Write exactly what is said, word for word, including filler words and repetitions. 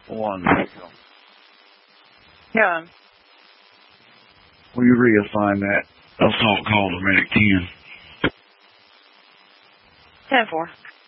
One. There you go. Yeah. Will you reassign that assault call to medic ten? ten four.